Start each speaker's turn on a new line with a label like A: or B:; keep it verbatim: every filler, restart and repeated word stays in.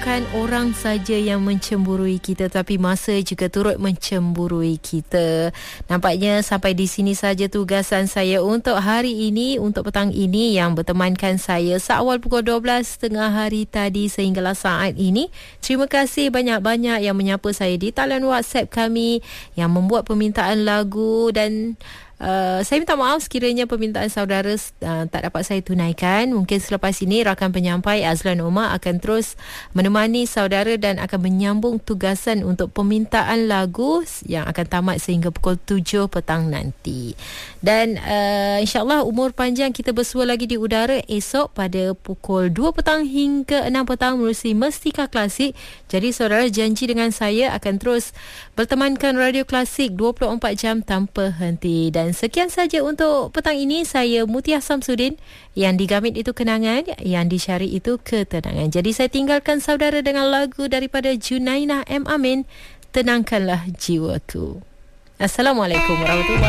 A: Bukan orang saja yang mencemburui kita, tapi masa juga turut mencemburui kita. Nampaknya sampai di sini saja tugasan saya untuk hari ini, untuk petang ini, yang bertemankan saya seawal pukul dua belas tiga puluh hari tadi sehinggalah saat ini. Terima kasih banyak-banyak yang menyapa saya di talian WhatsApp kami, yang membuat permintaan lagu, dan Uh, saya minta maaf sekiranya permintaan saudara uh, tak dapat saya tunaikan. Mungkin selepas ini rakan penyampai Azlan Omar akan terus menemani saudara dan akan menyambung tugasan untuk permintaan lagu yang akan tamat sehingga pukul tujuh petang nanti. Dan uh, insyaAllah umur panjang kita bersua lagi di udara esok pada pukul dua petang hingga enam petang melalui Mestika Klasik. Jadi saudara janji dengan saya akan terus bertemankan Radio Klasik dua puluh empat jam tanpa henti. Dan sekian saja untuk petang ini. Saya Mutia Samsudin. Yang digamit itu kenangan, yang disyari itu ketenangan. Jadi saya tinggalkan saudara dengan lagu daripada Junainah M. Amin, Tenangkanlah Jiwaku. Assalamualaikum warahmatullahi wabarakatuh.